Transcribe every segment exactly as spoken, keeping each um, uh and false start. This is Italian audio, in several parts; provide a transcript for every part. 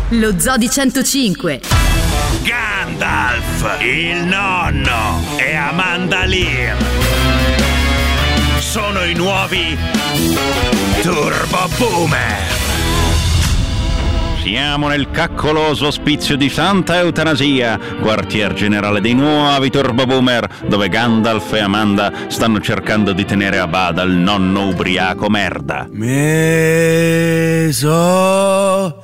Lo Zoo di centocinque. Gandalf, il nonno e Amanda Lear sono i nuovi Turbo Boomer. Siamo nel caccoloso ospizio di Santa Eutanasia, quartier generale dei nuovi Turbo Boomer, dove Gandalf e Amanda stanno cercando di tenere a bada il nonno ubriaco merda. Meso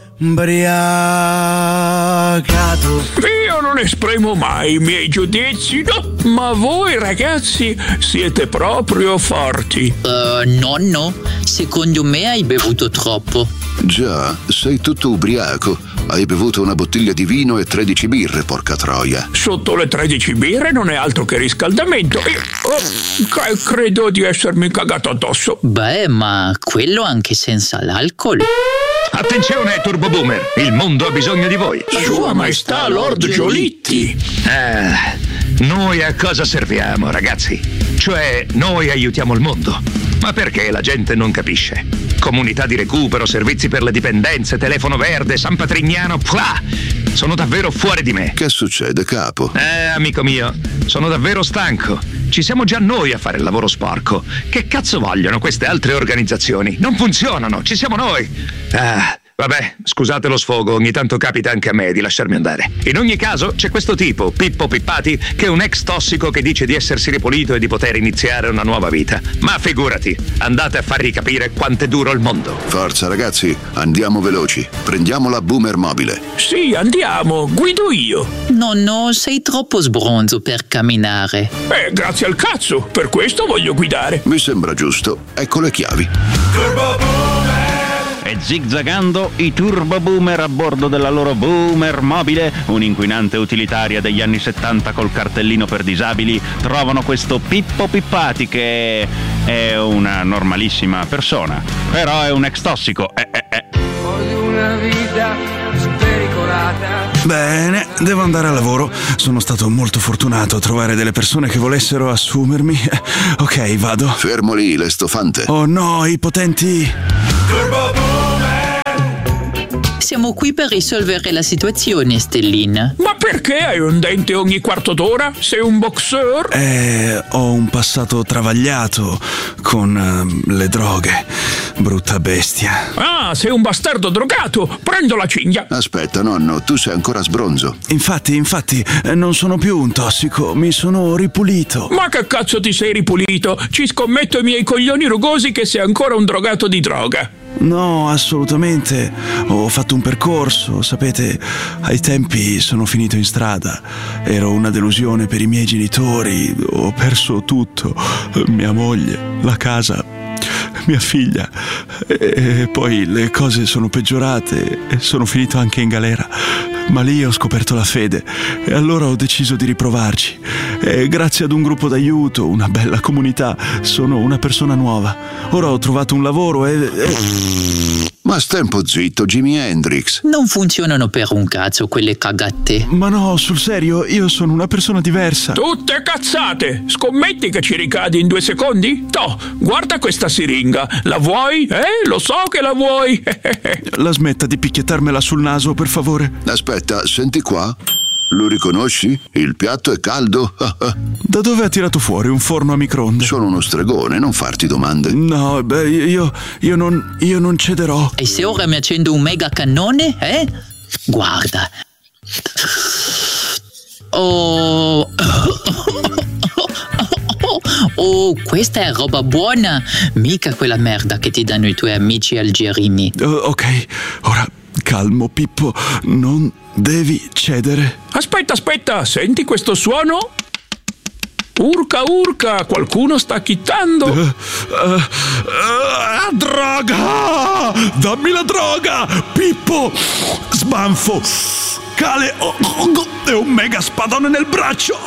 ubriacato. Io non esprimo mai i miei giudizi, no? Ma voi ragazzi siete proprio forti. Uh, nonno, secondo me hai bevuto troppo. Già, sei tutto ubriaco. Hai bevuto una bottiglia di vino e tredici birre, porca troia. Sotto le tredici birre non è altro che riscaldamento. Io, oh, c- credo di essermi cagato addosso. Beh, ma quello anche senza l'alcol. Attenzione, Turbo Boomer, il mondo ha bisogno di voi. Sua Maestà Lord Giolitti. Ah, noi a cosa serviamo, ragazzi? Cioè, noi aiutiamo il mondo. Ma perché la gente non capisce? Comunità di recupero, servizi per le dipendenze, telefono verde, San Patrignano, pua! Sono davvero fuori di me. Che succede, capo? Eh, amico mio, sono davvero stanco. Ci siamo già noi a fare il lavoro sporco. Che cazzo vogliono queste altre organizzazioni? Non funzionano, ci siamo noi. Ah, vabbè, scusate lo sfogo, ogni tanto capita anche a me di lasciarmi andare. In ogni caso, c'è questo tipo, Pippo Pippati, che è un ex tossico che dice di essersi ripulito e di poter iniziare una nuova vita. Ma figurati, andate a fargli capire quanto è duro il mondo. Forza ragazzi, andiamo veloci. Prendiamo la Boomer mobile. Sì, andiamo, guido io. Nonno, sei troppo sbronzo per camminare. Eh, grazie al cazzo, per questo voglio guidare. Mi sembra giusto. Ecco le chiavi. Turbo Boomer! E zigzagando, i Turbo Boomer a bordo della loro Boomer mobile, un'inquinante utilitaria degli anni settanta col cartellino per disabili, trovano questo Pippo Pippati che è una normalissima persona, però è un ex tossico. Eh, eh, eh. Voglio una vita spericolata. Bene, devo andare al lavoro. Sono stato molto fortunato a trovare delle persone che volessero assumermi. Ok, vado. Fermo lì, l'estofante. Oh no, i potenti. Turbo Boomer! Siamo qui per risolvere la situazione, Stellina. Ma perché hai un dente ogni quarto d'ora? Sei un boxer? Eh, ho un passato travagliato con uh, le droghe. Brutta bestia. Ah, sei un bastardo drogato. Prendo la cinghia. Aspetta, nonno, tu sei ancora sbronzo. Infatti, infatti, eh, non sono più un tossico, mi sono ripulito. Ma che cazzo ti sei ripulito? Ci scommetto i miei coglioni rugosi che sei ancora un drogato di droga. No, assolutamente. Ho fatto un percorso, sapete, ai tempi sono finito in strada. Ero una delusione per i miei genitori, ho perso tutto. Mia moglie, la casa, mia figlia. E poi le cose sono peggiorate e sono finito anche in galera. Ma lì ho scoperto la fede e allora ho deciso di riprovarci. E grazie ad un gruppo d'aiuto, una bella comunità, sono una persona nuova. Ora ho trovato un lavoro e... e... Ma stai un po' zitto, Jimi Hendrix. Non funzionano per un cazzo quelle cagate. Ma no, sul serio, io sono una persona diversa. Tutte cazzate! Scommetti che ci ricadi in due secondi? Toh, guarda questa siringa. La vuoi? Eh, lo so che la vuoi. La smetta di picchiettarmela sul naso, per favore. Aspetta, senti qua. Lo riconosci? Il piatto è caldo. Da dove ha tirato fuori un forno a microonde? Sono uno stregone, non farti domande. No, beh, io, io non, io non cederò. E se ora mi accendo un mega cannone, eh? Guarda. Oh... Oh, questa è roba buona. Mica quella merda che ti danno i tuoi amici algerini. Uh, ok, ora calmo, Pippo. Non devi cedere. Aspetta, aspetta, senti questo suono? Urca, urca, qualcuno sta chittando. Uh, uh, uh, droga! Dammi la droga! Pippo! Sbanfo! Cale! Oh, oh, è un mega spadone nel braccio!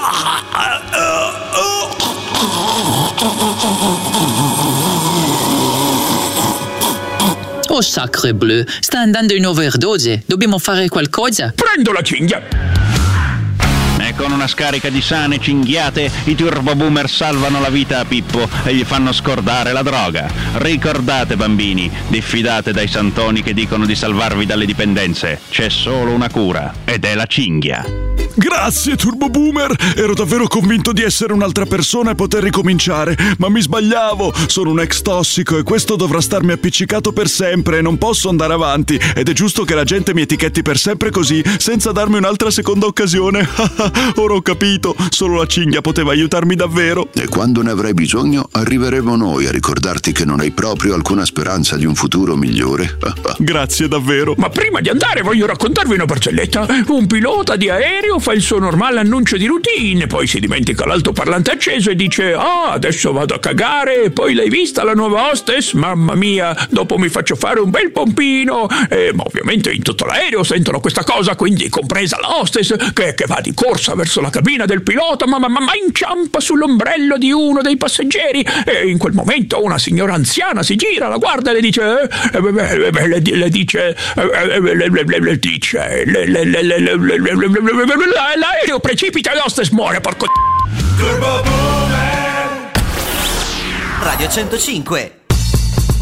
Oh, sacre bleu, sta andando in overdose. Dobbiamo fare qualcosa. Prendo la cinghia. E con una scarica di sane cinghiate, i Turbo Boomer salvano la vita a Pippo e gli fanno scordare la droga. Ricordate, bambini, diffidate dai santoni che dicono di salvarvi dalle dipendenze. C'è solo una cura, ed è la cinghia. Grazie, Turbo Boomer! Ero davvero convinto di essere un'altra persona e poter ricominciare, ma mi sbagliavo! Sono un ex tossico e questo dovrà starmi appiccicato per sempre e non posso andare avanti. Ed è giusto che la gente mi etichetti per sempre così, senza darmi un'altra seconda occasione. Ora ho capito, solo la cinghia poteva aiutarmi davvero. E quando ne avrai bisogno, arriveremo noi a ricordarti che non hai proprio alcuna speranza di un futuro migliore. Grazie davvero. Ma prima di andare voglio raccontarvi una barzelletta. Un pilota di aereo fa il suo normale annuncio di routine, poi si dimentica l'altoparlante acceso e dice: ah, adesso vado a cagare. Poi l'hai vista la nuova hostess? Mamma mia, dopo mi faccio fare un bel pompino. Eh, ma ovviamente in tutto l'aereo sentono questa cosa, quindi compresa la hostess che, che va di corsa verso la cabina del pilota, ma, ma, ma inciampa sull'ombrello di uno dei passeggeri. E in quel momento una signora anziana si gira, la guarda e le dice eh, eh, eh, le, le dice eh, le, le, le, le dice le, le, le, le, le, le, le, le, le, l'aereo precipita e l'hostess muore, porco. Radio centocinque